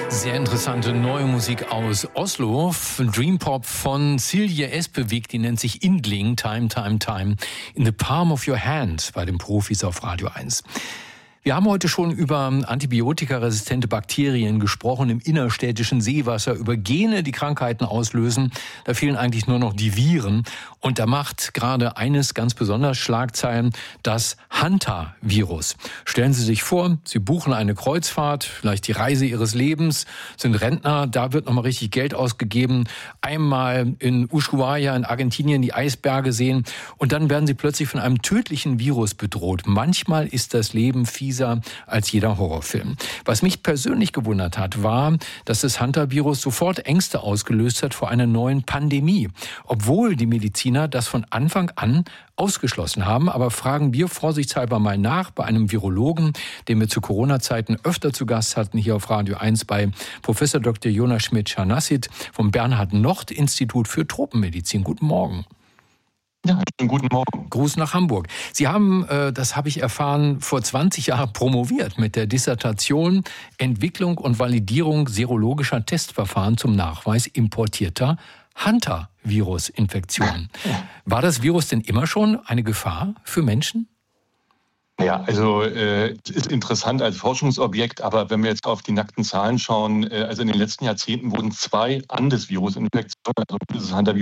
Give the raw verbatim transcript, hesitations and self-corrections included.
Sehr interessante neue Musik aus Oslo. Dream Pop von Silje Espevik, die nennt sich Indling, Time, Time, Time, in the Palm of Your Hand bei den Profis auf Radio eins. Wir haben heute schon über antibiotikaresistente Bakterien gesprochen im innerstädtischen Seewasser, über Gene, die Krankheiten auslösen. Da fehlen eigentlich nur noch die Viren. Und da macht gerade eines ganz besonders Schlagzeilen, das Hantavirus. Stellen Sie sich vor, Sie buchen eine Kreuzfahrt, vielleicht die Reise Ihres Lebens, sind Rentner, da wird nochmal richtig Geld ausgegeben. Einmal in Ushuaia in Argentinien die Eisberge sehen und dann werden Sie plötzlich von einem tödlichen Virus bedroht. Manchmal ist das Leben fieser als jeder Horrorfilm. Was mich persönlich gewundert hat, war, dass das Hantavirus sofort Ängste ausgelöst hat vor einer neuen Pandemie. Obwohl die Mediziner das von Anfang an ausgeschlossen haben. Aber fragen wir vorsichtshalber mal nach bei einem Virologen, den wir zu Corona-Zeiten öfter zu Gast hatten, hier auf Radio eins bei Professor Doktor Jonas Schmidt-Scharnassit vom Bernhard-Nocht-Institut für Tropenmedizin. Guten Morgen. Ja, einen guten Morgen. Gruß nach Hamburg. Sie haben, äh, das habe ich erfahren, vor zwanzig Jahren promoviert mit der Dissertation Entwicklung und Validierung serologischer Testverfahren zum Nachweis importierter Hantavirus-Infektionen. War das Virus denn immer schon eine Gefahr für Menschen? Ja, also äh, ist interessant als Forschungsobjekt, aber wenn wir jetzt auf die nackten Zahlen schauen, äh, also in den letzten Jahrzehnten wurden zwei Andes-Virus-Infektionen, also dieses Hantavirus